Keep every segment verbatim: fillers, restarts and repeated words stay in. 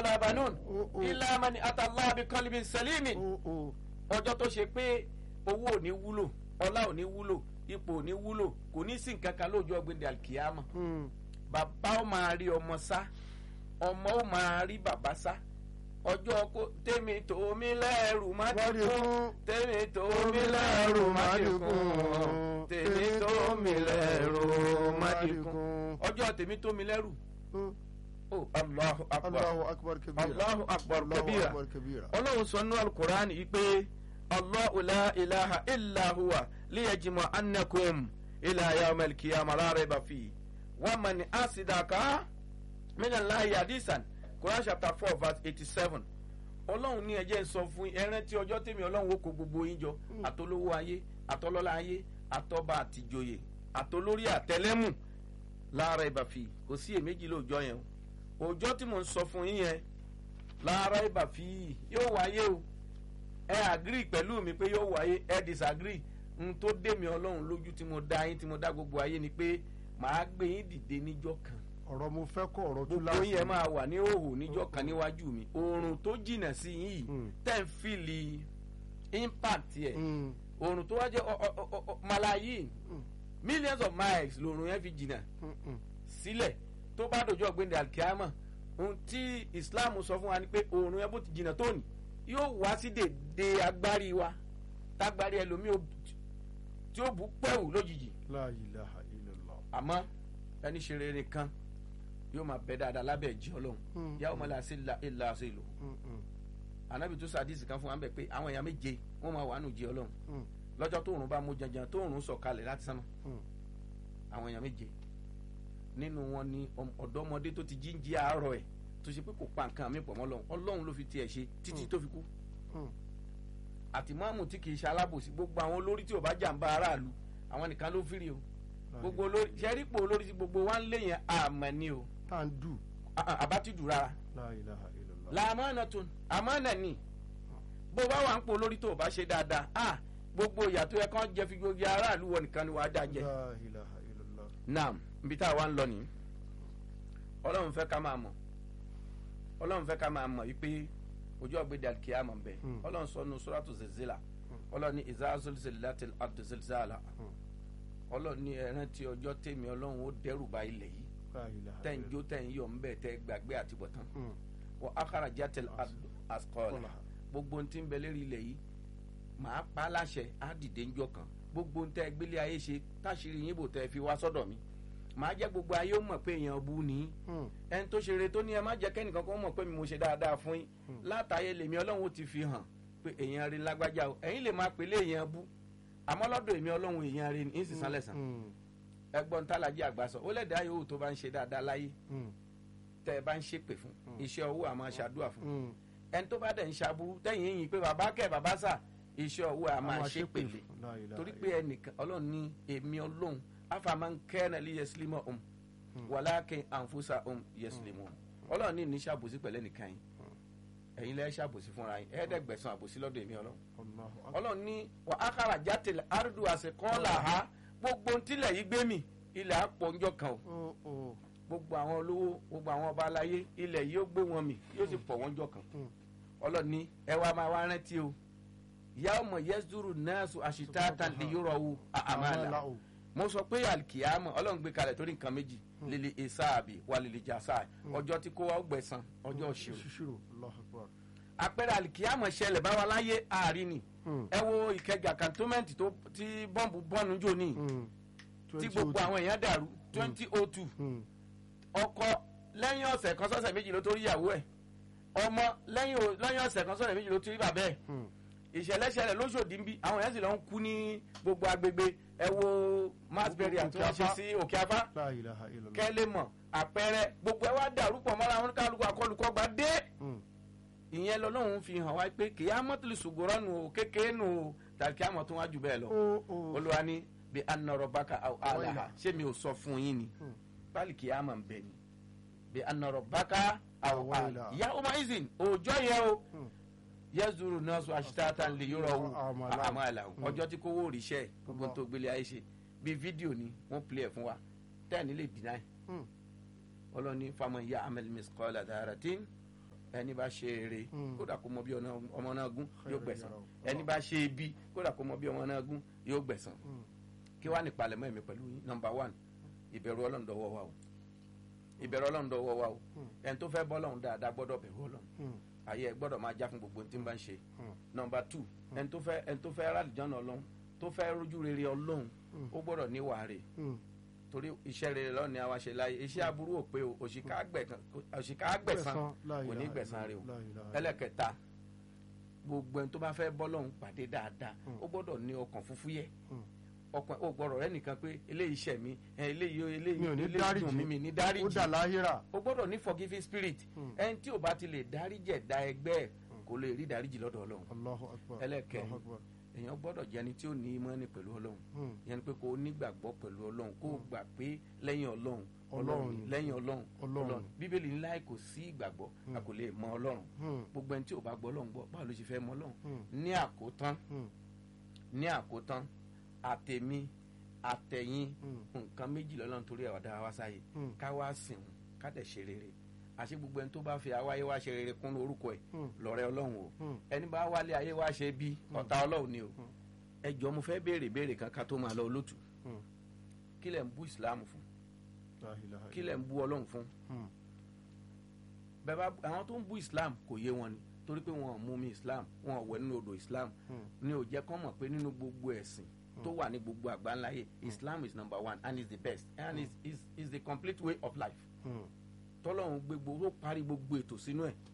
wala banun illa man ata Allah bi qalbin salimin. ọjọ́ tó ṣe pé owó ò ní wúlò ọlá ò ní wúlò ipò ò ní wúlò kò ní sí nǹkan kan lójú ọgbìn alkiyama. bàbá ó máa rí ọmọ sá ọmọ ó máa rí bàbá sá. ọjọ́ kó tèmi tó mi lẹ́rù má dìkún tèmi tó mi lẹ́rù má dìkún tèmi tó mi lẹ́rù má dìkún. ọjọ́ tèmi tó mi lẹ́rù. Oh, Allahu akbar Allahu akbar kabira Allahu akbar Allahu kabira. akbar kabira. Ọlọ́run sọ nínú alukur'an yìí pé Allahu la ilaha illa huwa liyajma annakum ila yawmil qiyamah la rayba fi wa man asidaka min Allahi hadisan. Quran chapter four verse eighty-seven. Ọlọ́run ní ẹ jẹ́ n sọ fún yín, ẹ rántí ọjọ́ tèmi Ọlọ́run ó kó gbogbo yín jọ, àtolówó ayé àtọlọ́lá ayé àtọba àtìjòyè àtolórí àtẹlẹ́mù la rayba fi. Kò sí èméjì lóòjọ́ yẹn o. Ọjọ́ tí mo ń sọ fún yín yẹn la rayba fi yóò wáyé o. Ẹ agree pẹ̀lú mi pé yóò wáyé, ẹ disagree. N tó dé mi Ọlọ́run lójú tí mo dá yín tí mo dá gbogbo ayé ni pé màá gbé yín dìde níjọ́ kan. ọ̀rọ̀ mo fẹ́ kọ́ ọ̀rọ̀ tó Gbogbo yín ẹ máa wà ní òhò níjọ́ kan níwájú mi. Oòrùn tó jìnnà sí yín yìí tẹ́ ń fìlì impact yẹ. Oòrùn tó wá jẹ́ malayin millions of miles lòrùn yẹn fi jìnnà sílẹ̀. Tó bá dojú ọ̀gbìn alkiyama ohun tí Islam sọ fún wa ni pé oòrùn yẹn bó ti jìnnà tó ní yóò wá sí dèdè agbárí wa tágbárí ẹlòmíì tí ó bù pẹ́wù lójijì. La ilaha illallah. Àmọ́ ẹni ṣe rere kan yóò máa bẹ dáadáa lábẹ́ ìjì Ọlọ́run yàwó mọ́lá sí ilà sí ìlú. Ànábì tó sàdísì kan fún wa ń bẹ̀ pé àwọn èèyàn méje wọ́n máa wà nù jí Ọlọ́run lọ́jọ́ tóòrùn bá mú janjan tóòrùn sọ̀kalẹ̀ láti sánmà. Àwọn èèyàn méje nínú wọn ni ọ̀dọ́mọdé tó ti jíǹjí àárọ̀ ẹ̀ tó ṣe pé kò pa nǹkan mi pọ̀ mọ́ Ọlọ́run Ọlọ́run ló fi tiẹ̀ ṣe títí tó fi kú. Àti máàmù tí kìí ṣe alábòsí gbogbo àwọn olórí tí ò bá jàǹbá aráàlú àwọn nìkan ló fìrí o. Gbogbo olórí ṣẹ́rípò olórí tí gbogbo wa ń lé yẹn àmọ́ ni o. tá à ń dù. àbátìdù rárá. La ilaha illallah. làmánà tó àmánà ni bó bá wà ń pò olórí tó o bá ṣe dáadáa ah gbogbo ìyàtọ̀ yẹ kán jẹ fi gbogbo aráàlú wọ nìkan ni wàá dá jẹ. La ilaha illallah. naam ibi tá a wá ń lọ nìyí Ọlọ́run fẹ́ ká máa mọ̀ Ọlọ́run fẹ́ ká máa mọ̀ wípé ojú ọ̀gbẹ́dẹ alikiyama bẹ̀ Ọlọ́run sọ nu suratu zilzila Ọlọ́run ní iza zulzilatil ardu zilzala Ọlọ́run ní ẹ rántí ọjọ́ tèmi Ọlọ́run ó dẹ́rù bà ilẹ̀ yìí tẹ̀ ń jó tẹ̀ ń yọ̀ ń bẹ̀ tẹ́ gbàgbé àtibọ̀tán wa akhrajatil ardu asqala gbogbo ohun tí ń bẹ lérí ilẹ̀ yìí màá pa á láṣẹ á dìde ńjọ́ kan gbogbo ohun tẹ́ gbélé ayé ṣe táṣìírí yín bò tẹ́ fi wá sọ́dọ̀ mi màá jẹ́ gbogbo ayé ó mọ̀ pé èèyàn bú ni ẹni tó ṣeré tó ní ẹ má jẹ́ kẹ́nìkan kan mọ̀ pé mi mo ṣe dáadáa fún yín látàyè lèmi Ọlọ́run ó ti fi hàn pé èèyàn rí lágbájá o ẹ̀yin lè máa pèlè èèyàn bú àmọ́ lọ́dọ̀ èmi Ọlọ́run èèyàn rí ní sísan lẹ́sàn ẹgbọ́n tálájí àgbà sọ ó lẹ́dàá yòówù tó bá ń ṣe dáadáa láyé tẹ́ ẹ bá ń ṣèpè fún iṣẹ́ owó àmọ́ ṣàdúrà fún ẹni tó bá dẹ̀ ń ṣàbúrú tẹ́yìn yìnyín pé bàbá kẹ́ bàbá sà iṣẹ́ owó àmọ́ ṣèpèlè torí pé ẹnìkan Ọlọ́run ní èmi Ọlọ́run afaman kana li yaslima um walakin anfusa um yaslimun Ọlọ́run ní ní ṣàbòsí pẹ̀lẹ́ nìkan yìí ẹ̀yin lẹ́ ṣàbòsí fúnra yín ẹ̀ẹ́dẹ́gbẹ̀sán àbòsí lọ́dọ̀ èmi Ọlọ́run Ọlọ́run ní wa akhrajatil ardu asqalaha gbogbo ntílẹ̀ yìí gbé mi ilẹ̀ àpọ̀ ńjọ́ kan o gbogbo àwọn olówó gbogbo àwọn ọba aláyé ilẹ̀ yìí ó gbé wọn mì yóò sì pọ̀ wọ́n ńjọ́ kan Ọlọ́run ní ẹ wá máa wá rántí o yawma yazuru nasu ashitatan liyurawu a'mala mo sọ pé alikiyama Ọlọ́run gbé kalẹ̀ torí nǹkan méjì lílì ìsáàbì wà lílì jàsáà ọjọ́ tí kò wá gbẹ̀san ọjọ́ òṣìṣirò àpẹẹrẹ alikiyama ṣẹlẹ̀ báwa láyé àárín ni ẹ wo Ìkẹjà cantonment tó tí bọ́ǹbù bọ́ọ̀nù jò ní tí gbogbo àwọn èèyàn dàrú twenty oh two ọkọ lẹ́yìn ọ̀sẹ̀ kan sọ́sẹ̀ méjì ló tó rí ìyàwó ẹ̀ ọmọ lẹ́yìn ọ̀sẹ̀ kan sọ́sẹ̀ méjì ló tó rí bàbá ẹ̀ ìṣẹ̀lẹ̀ ṣẹlẹ̀ lóṣòdì ń bí àwọn èèyàn sì lọ ń kú ní gbogbo agbègbè ẹ wo mass burial tí wọ́n ṣe sí òkè afá kẹ́lẹ́ mọ̀ àpẹẹrẹ gbogbo ẹ wá dàrú pọ̀ mọ́ra wọn kálukú akọlùkọ́ gba dé ìyẹn lọ́lọ́run fi hàn wá pé kìí amọ́tìlì ṣùgbọ́n nù ó kékeré nù ó tàbí kí amọ̀ tó wájú bẹ́ẹ̀ lọ Olúwa ní bí anọ̀rọ̀ bákà àlàhà ṣé mi ò sọ fún yín ni báàlì kìí amọ̀ ń bẹ ni bí anọ̀rọ̀ bákà àlàhà ìyá ọmọ izin òòjọ́ yẹ o yẹ́zùrù náà sọ àṣìṣàtà lè yọrọ ọ̀hún àmọ́ àlàó ọjọ́ tí kò wó òrìṣẹ́ gbogbo tó gbélé ayé ṣe bí fídíò ni wọ́n pilẹ̀ fún wa tẹ́ẹ̀ni lè dínà ẹ̀ ọlọ́ni faman ya'mal misqala dharratin ẹni bá ṣe eré Mm. kódà kó mọ bí ọ̀nà- ọmọ náà gún yóò Khairan gbẹ̀san yarahu. ẹni bá ṣe ibi kódà kó mọ bí ọmọ náà gún yóò gbẹ̀san Mm. kí wàá nípalẹ̀mọ́ ẹ̀mí pẹ̀lú yín nọmba one ìbẹ̀rù ọlọ́run dọwọ́ wa o ìbẹ̀rù ọlọ́run dọwọ́ wa o Mm. ẹni tó fẹ́ bọ́ ọlọ́run dáadáa gbọ́dọ̀ bẹ̀rù ọlọ́run Mm. ayé ẹ gbọ́dọ̀ máa já fún gbogbo tí ń bá ń ṣe Mm. nọmba two ẹni tó fẹ́ ẹni tó fẹ́ rálìjọ́nà ọlọ́run tó fẹ́ rójú rere ọlọ́run Mm. ó gbọ́dọ̀ níwà rẹ̀ Mm. torí iṣẹ́ rere lọ́ni àwa ṣe láyé iṣẹ́ aburú ò pé o òṣìkà àgbẹ̀kan òṣìkà àgbẹ̀san La kò ní ilaha gbẹ̀san rẹ̀ o illallah, la ilaha illallah. ẹlẹ́kẹta gbogbo ẹni tó bá fẹ́ bọ́ lọ́hùn pàdé dáadáa Mm. ó gbọ́dọ̀ ní ọkàn fúfú yẹ Mm. ọkàn ó gbọ́dọ̀ rẹ nìkan pé eléyìí ṣẹ̀ mí ẹ, eléyìí eléyìí Mi ò ní eléyìí dáríjì. dùn mí mi ní ó dáríjì dà láhírà. ó gbọ́dọ̀ ní forgiving spirit Mm. ẹni tí ò bá ti lè dáríjì ẹ̀dá ẹgbẹ́ ẹ̀ kò lè rí dáríjì lọ́dọ̀ ọlọ́run Allahu akbar. Ẹlẹ́kẹ̀rin. Allahu akbar. èèyàn gbọ́dọ̀ jẹ́ ẹni tí ó ní ìmọ̀ọ́nì pẹ̀lú ọlọ́run Mm. yẹn ni pé kó o nígbàgbọ́ pẹ̀lú ọlọ́run kó o gbà pé lẹ́yìn ọlọ́run Ọlọ́run ni ni. lẹ́yìn ọlọ́run Ọlọ́run. bíbélì ńlá kò sí ìgbàgbọ́ a kò lè mọ ọlọ́run Mm. gbogbo ẹni tí ò bá gbọ́ ọlọ́run gbọ́ báwo ló ṣe fẹ́ mọ ọlọ́run Mm. ní àkótán Mm. ní àkótán àtẹ̀mí àtẹ̀yìn Mm. nǹkan méjì lọ́lọ́run torí ẹ̀wà dára wá sáyé Mm. ká wá sìn wọn ká dẹ̀ ṣe rere àṣé gbogbo ẹni tó bá fi àwáyé wá ṣe rere kún orúkọ ẹ̀ Mm. lọ́rẹ́ ọlọ́run o Mm. ẹni bá wálé ayé wá ṣe bí ọ̀tá ọlọ́run ni o ẹ jọ mo fẹ́ béèrè béèrè kan ká tó máa lọ olótù Mm. kí lẹ̀ ń bú ìsìláàmù fún La ilaha kí lẹ̀ ń bú ọlọ́run fún Mm. bẹ́ẹ̀ bá àwọn tó ń bú islam kò yé wọn ni torí pé wọn ò mú mi islam wọn ò wẹ̀ nínú odò islam Mm. ni ò jẹ́ kán mọ̀ pé nínú gbogbo ẹ̀sìn tó wà ní gbogbo àgbáńláyé islam is number one and is the best and is is is the complete way of life Mm. tọ́lọ́run gbé gbogbo ó parí gbogbo ètò sínú ẹ̀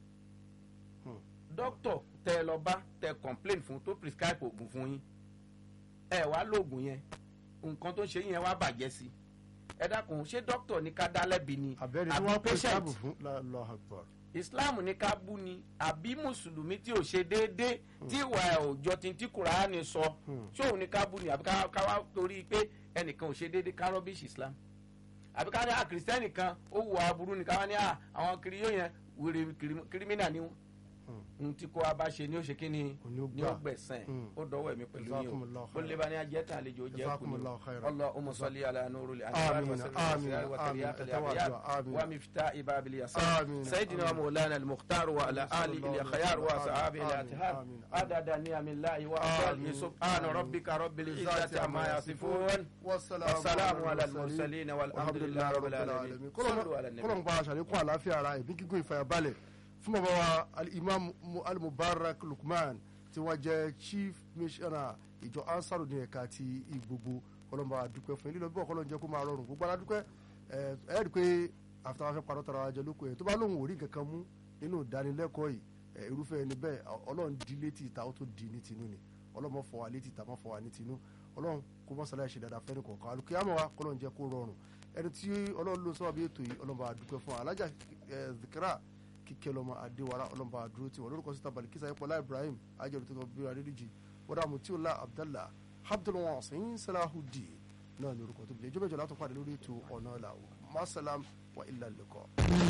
Mm. dókítọ̀ tẹ ẹ lọ bá tẹ complain fún tó prescribe oògùn fún yín ẹ wá lóògùn yẹn nǹkan tó ṣe yẹn wá bàjẹ́ sí ẹ dákun ṣé dókítọ̀ ní ká dá lẹ́bi ni Àbẹ́rẹ́ tí wọ́n pè sáàbù fún. La- Allahu akbar. islam ní ká bú ni àbí mùsùlùmí tí ò ṣe déédéé tí ìwà ẹ̀ ò jọ tí tí kùránì sọ ṣé òun ní ká bú ni àbí ká ká wá torí pé ẹnìkan ò ṣe déédéé ká rọ́bìṣì islam àbí ká ní à kìrìsìtẹ́nì kan ó wù aburú ni ká wá ní à àwọn kiri yóò yẹn wèrè kìrìmínà ni wọn ohun tí kò wá bá ṣe ni ó ṣe kí ni Òní ó ni gbà. ó gbẹ̀sán Mm. ó dọwọ́ ẹ̀mí pẹ̀lú yín o Jazakumullahu ó khairan. lé bá ní ajẹ́ tán àlejò jẹ́ kù ni Jazakumullahu o khairan. Allahumma salli ala nuril Àmín, anwar àmín, àmín. Ẹ̀tẹ́wàdùà, àmín. wa mifta ibabil yasar Àmín, sayyidina wa àmín. maulana al-mukhtar wa ala alihi al-khayar wa sahabihi Àmín, al-atihar àmín, àmín. adada ni'amillahi wa Àmín, afdalihi subhana àmín. rabbika rabbil izzati amma yasifun wassalamu ala al-mursalin walhamdulillahi rabbil alamin sallu ala nabi kọ́lọ́n pa aṣàlékún àlàáfíà ara ẹ̀mí gígùn ìfàyàbalẹ̀ fún bàbá wa al-imam Mu- al-mubarak lukman tí wọ́n jẹ́ chief missioner ìjọ ansaru ní ẹ̀ka ti ìgbogbo kọ́lọ́n bá dúpẹ́ fún ilé lọ́bọ̀ kọ́lọ́n jẹ́ kó máa rọrùn gbogbo aládùúpẹ́ ẹ̀ ẹ́ rí i pé àfitàwọn afẹ́ parọ́ tara wájọ lóko ẹ̀ tó bá lóun ò rí kankan mú nínú ìdánilẹ́kọ̀ọ́ yìí ẹ̀ irúfẹ́ ẹni bẹ́ẹ̀ ọlọ́run di létí ìta ó tó di ní tinú ni ọlọ́run mọ̀ fọ́ wa létí ìta mọ̀ fọ́ wa ní tinú ọlọ́run kó mọ́ sálẹ̀ ṣe dáadáa fẹ́ni kọ̀ọ̀kan alùkìyàmọ̀ wa kọ́lọ́run jẹ́ kó rọrùn ẹni tí ọlọ́run ló sọ́wọ́ bí ètò yìí ọlọ́run bá dúpẹ́ fún wa alájà ẹ̀ zikira kíkẹ́ lọ́mọ adéwàrà ọlọ́run bá dúró tí wọn lórúkọ síta balikisa ipọ̀lá ibrahim ajẹ́rù tó tọ́ bí wa nídìí wọ́dà mutiola abdallah abdulwasin salahudi náà ní orúkọ tó bí ẹjọ́ mẹ́jọ látọ̀ pàdé lórí ètò ọ̀nà ìlà masalam wa illa liqa.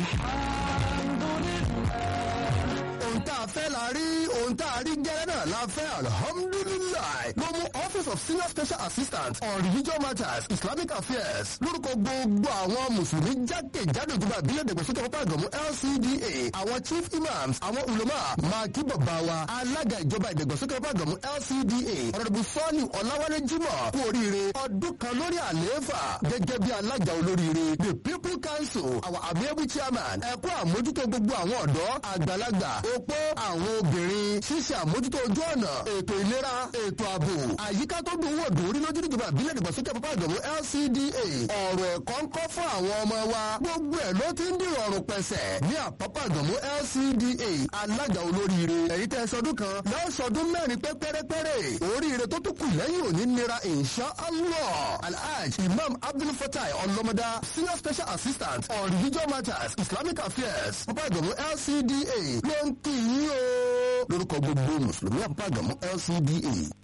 ohun tá a fẹ́ la rí ohun tá a rí gẹ́rẹ́ náà la fẹ́ alhamdulilayi ló mú office of senior special assistant on religious matters islamic affairs lórúkọ gbogbo àwọn mùsùlùmí jákèjádò ìjọba ìbílẹ̀ ìdàgbàsókè pápá àgọ́mú L C D A àwọn chief imams àwọn ulama máa kí bàbá wa alága ìjọba ìdàgbàsókè pápá àgọ́mú L C D A ọ̀rọ̀dùbù sọ́ọ̀nì ọ̀làwálé jimoh kú oríire ọdún kan lórí àlééfà gẹ́gẹ́ bí alága olóríire the people council our amiable chairman ẹ̀kọ́ àmójútó gbogbo àwọn ọ̀dọ́ àgbàlagbà opó àwọn obìnrin ṣíṣe àmójútó ojú ọ̀nà ètò ìlera ètò ààbò àyíká tó dùn wò dùn rí lójú ìjọba ìbílẹ̀ ìdàgbàsókè pápá àgọ́mú L C D A ọ̀rọ̀ ẹ̀kọ́ ń kọ́ fún àwọn ọmọ wa gbogbo ẹ̀ ló ti ń dìrọ̀rùn pẹ̀sẹ̀ ní àpapọ̀ àgọ́mú L C D A alága olóríire èyí tẹ́ sọdún kan lọ́wọ́ sọdún mẹ́rin pé pẹ́rẹ́pẹ́rẹ́ oríire tó tún kù lẹ́yìn òní nira insha Allah alhaj imam abdul fatai ọlọ́mọdá senior special assistant on religious matters islamic affairs pápá àgọ́mú L C D A ló ń kí yín o lórúkọ gbogbo mùsùlùmí àpapọ̀ àgọ́mú L C D A.